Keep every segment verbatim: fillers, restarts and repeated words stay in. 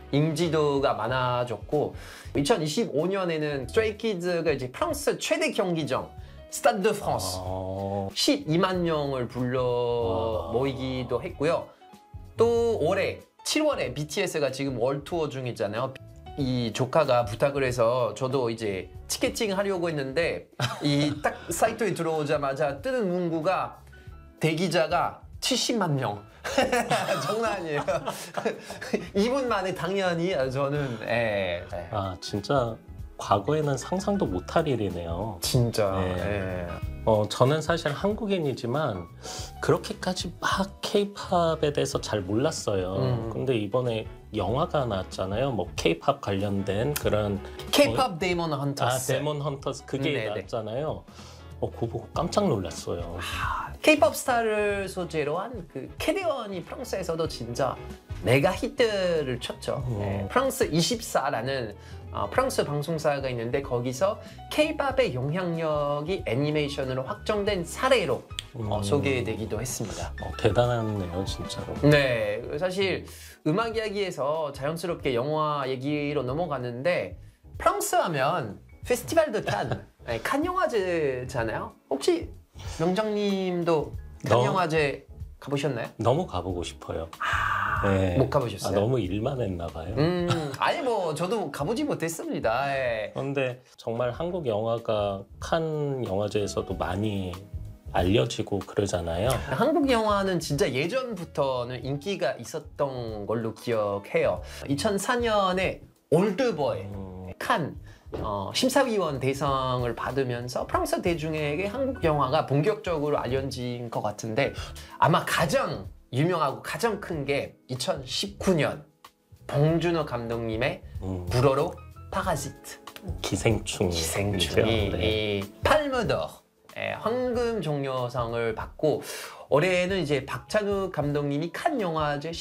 인지도가 많아졌고 이천이십오 년에는 스트레이키즈가 이제 프랑스 최대 경기장 스타드 드 프랑스 아... 십이만 명을 불러 아... 모이기도 했고요. 또 올해 칠월에 비티에스가 지금 월 투어 중이잖아요. 이 조카가 부탁을 해서 저도 이제 티켓팅 하려고 했는데 이 딱 사이트에 들어오자마자 뜨는 문구가 대기자가 칠십만 명. 장난 아니에요. 이 분 만에 당연히 저는 예, 예. 아 진짜 과거에는 상상도 못할 일이네요. 진짜. 네. 예. 어, 저는 사실 한국인이지만 그렇게까지 막 케이팝에 대해서 잘 몰랐어요. 음. 근데 이번에 영화가 나왔잖아요. 뭐 케이팝 관련된 그런 케이팝 뭐, 데이먼 헌터스. 아, 데몬 헌터스 그게 네네. 나왔잖아요. 어, 그거 보고 깜짝 놀랐어요. 케이팝 스타를 소재로 한 그 캐리언이 프랑스에서도 진짜 메가 히트를 쳤죠. 음. 네, 프랑스 이십사라는 어, 프랑스 방송사가 있는데 거기서 케이팝의 영향력이 애니메이션으로 확정된 사례로 어, 음. 소개되기도 했습니다. 어, 대단하네요, 진짜로. 네, 사실 음악 이야기에서 자연스럽게 영화 얘기로 넘어갔는데 프랑스 하면 페스티벌 드 칸, 네, 칸 영화제잖아요. 혹시 명장님도 칸 너- 영화제 가보셨나요? 너무 가보고 싶어요. 아, 네. 못 아, 가보셨어요? 너무 일만 했나 봐요. 음, 아니 뭐 저도 가보지 못했습니다. 예. 그런데 정말 한국 영화가 칸 영화제에서도 많이 알려지고 그러잖아요. 한국 영화는 진짜 예전부터는 인기가 있었던 걸로 기억해요. 이천사 년에 올드보이 음, 칸 어, 심사위원 대상을 받으면서 프랑스 대중에게 한국 영화가 본격적으로 알려진 것 같은데 아마 가장 유명하고 가장 큰 게 이천십구 년 봉준호 감독님의 음, 불어로 파라시트 기생충. 기생충이 네. 이 팔무더 예, 황금 종려상을 받고 올해는 이제 박찬욱 감독님이 칸 영화제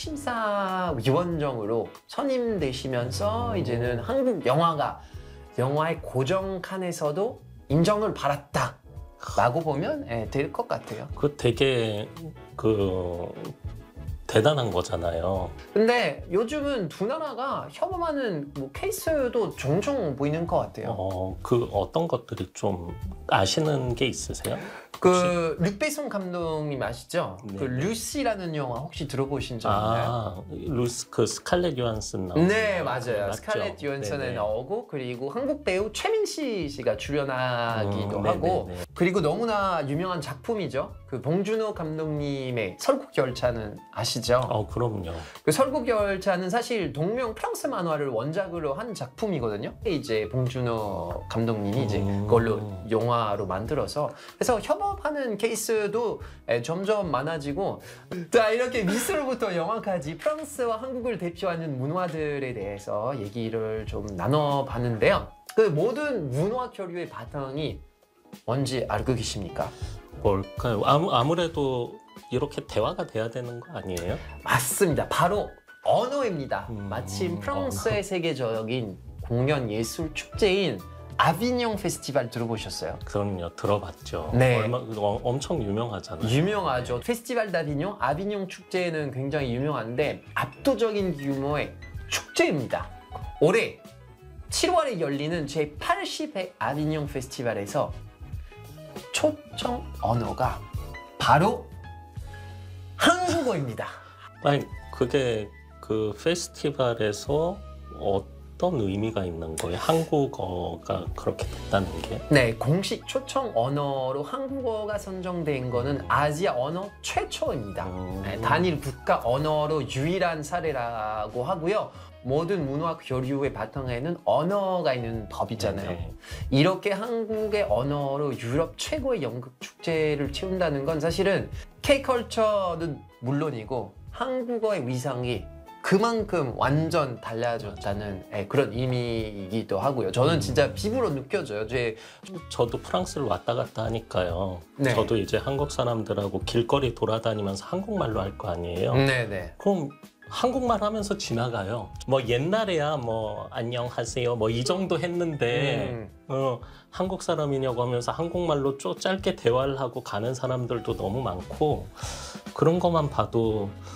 심사위원장으로 선임되시면서 음. 이제는 한국 영화가 영화의 고정 칸에서도 인정을 받았다라고 보면 예, 될 것 같아요. 그 되게 그 대단한 거잖아요. 근데 요즘은 두 나라가 협업하는 뭐 케이스도 종종 보이는 것 같아요. 어, 그 어떤 것들이 좀 아시는 게 있으세요? 그 룩베송 감독님 아시죠? 네. 그 루시라는 영화 혹시 들어보신 적 있나요? 아, 루스 그 스칼렛 요한슨 나오는 네, 거 맞아요. 맞죠? 스칼렛 요한슨에 네네. 나오고 그리고 한국 배우 최민시 씨가 출연하기도 음, 하고 네네네. 그리고 너무나 유명한 작품이죠. 그 봉준호 감독님의 설국열차는 아시죠? 어, 그럼요. 그 설국열차는 사실 동명 프랑스 만화를 원작으로 한 작품이거든요. 이제 봉준호 감독님이 이제 음. 그걸로 영화로 만들어서 그래서 협업하는 케이스도 에, 점점 많아지고 자 이렇게 미술부터 영화까지 프랑스와 한국을 대표하는 문화들에 대해서 얘기를 좀 나눠봤는데요. 그 모든 문화 교류의 바탕이 뭔지 알고 계십니까? 뭘까요? 아무, 아무래도 이렇게 대화가 돼야 되는 거 아니에요? 맞습니다. 바로 언어입니다. 음, 마침 프랑스의 세계적인 공연 예술 축제인 아비뇽 페스티벌 들어보셨어요? 그럼요, 들어봤죠. 네. 얼마, 어, 엄청 유명하잖아요. 유명하죠. 페스티벌 다비뇽, 아비뇽 축제는 굉장히 유명한데 압도적인 규모의 축제입니다. 올해 칠월에 열리는 제팔십 회 아비뇽 페스티벌에서 초청 언어가 바로 한국어입니다. 아니, 그게 그 페스티벌에서 어떤 의미가 있는 거예요? 한국어가 그렇게 됐다는 게? 네, 공식 초청 언어로 한국어가 선정된 거는 아시아 언어 최초입니다. 음. 네, 단일 국가 언어로 유일한 사례라고 하고요. 모든 문화 교류의 바탕에는 언어가 있는 법이잖아요. 네. 이렇게 한국의 언어로 유럽 최고의 연극 축제를 채운다는 건 사실은 K컬처는 물론이고 한국어의 위상이 그만큼 완전 달라졌다는 예, 그런 의미이기도 하고요. 저는 진짜 피부로 느껴져요. 제 저도 프랑스를 왔다 갔다 하니까요. 네. 저도 이제 한국 사람들하고 길거리 돌아다니면서 한국말로 할 거 아니에요. 네네. 그럼 한국말 하면서 지나가요. 뭐 옛날에야 뭐 안녕하세요 뭐 이 정도 했는데 음. 어, 한국 사람이냐고 하면서 한국말로 쪼 짧게 대화를 하고 가는 사람들도 너무 많고 그런 것만 봐도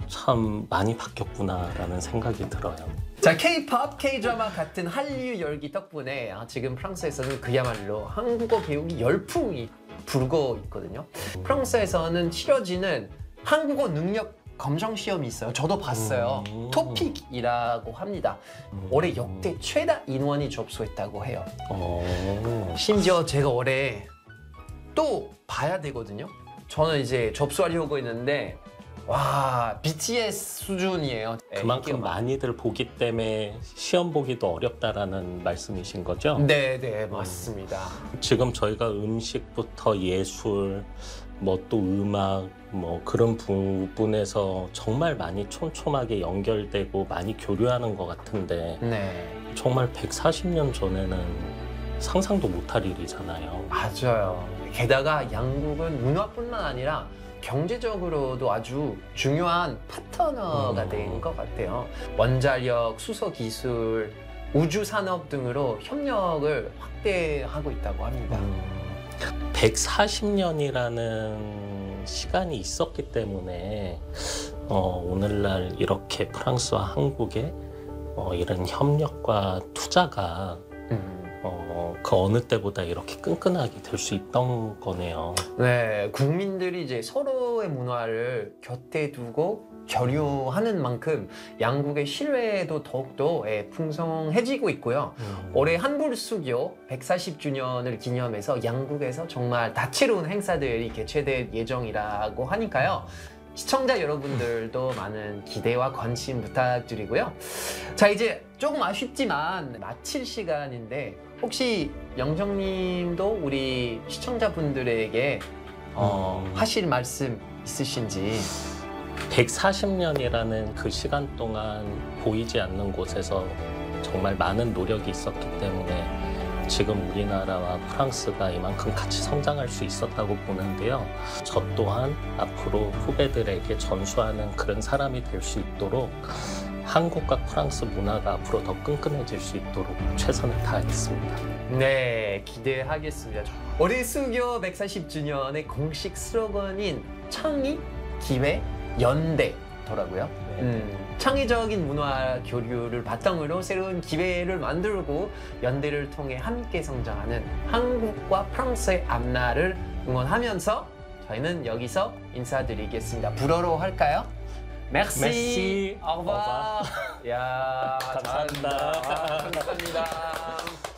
참 많이 바뀌었구나라는 생각이 들어요. 자, K-팝, K-드라마 같은 한류 열기 덕분에 아, 지금 프랑스에서는 그야말로 한국어 배우기 열풍이 불고 있거든요. 프랑스에서는 치러지는 한국어 능력 검정 시험이 있어요. 저도 봤어요. 음. 토픽이라고 합니다. 올해 역대 최다 인원이 접수했다고 해요. 어... 심지어 제가 올해 또 봐야 되거든요. 저는 이제 접수하려고 했는데 와, 비티에스 수준이에요. 그만큼 인기가 많이들 보기 때문에 시험 보기도 어렵다라는 말씀이신 거죠? 네, 네, 맞습니다. 지금 저희가 음식부터 예술, 뭐 또 음악, 뭐 그런 부분에서 정말 많이 촘촘하게 연결되고 많이 교류하는 것 같은데 네, 정말 백사십 년 전에는 상상도 못할 일이잖아요. 맞아요. 게다가 양국은 문화뿐만 아니라 경제적으로도 아주 중요한 파트너가 음. 된 것 같아요. 원자력, 수소 기술, 우주 산업 등으로 협력을 확대하고 있다고 합니다. 백사십 년이라는 시간이 있었기 때문에 어, 오늘날 이렇게 프랑스와 한국의 어, 이런 협력과 투자가 음. 어, 그 어느 때보다 이렇게 끈끈하게 될 수 있던 거네요. 네, 국민들이 이제 서로의 문화를 곁에 두고 교류하는 만큼 양국의 신뢰도 더욱더 예, 풍성해지고 있고요. 음. 올해 한불수교 백사십 주년을 기념해서 양국에서 정말 다채로운 행사들이 개최될 예정이라고 하니까요. 시청자 여러분들도 많은 기대와 관심 부탁드리고요. 자, 이제 조금 아쉽지만 마칠 시간인데 혹시 영정님도 우리 시청자분들에게 어, 음. 하실 말씀 있으신지? 백사십 년이라는 그 시간 동안 보이지 않는 곳에서 정말 많은 노력이 있었기 때문에 지금 우리나라와 프랑스가 이만큼 같이 성장할 수 있었다고 보는데요. 저 또한 앞으로 후배들에게 전수하는 그런 사람이 될 수 있도록 한국과 프랑스 문화가 앞으로 더 끈끈해질 수 있도록 최선을 다하겠습니다. 네, 기대하겠습니다. 올해 수교 백사십 주년의 공식 슬로건인 창의, 기회, 연대더라고요. 네. 음, 창의적인 문화 교류를 바탕으로 새로운 기회를 만들고 연대를 통해 함께 성장하는 한국과 프랑스의 앞날을 응원하면서 저희는 여기서 인사드리겠습니다. 불어로 할까요? Merci. Merci. Au revoir. 야, 감사합니다. 잘한다. 감사합니다.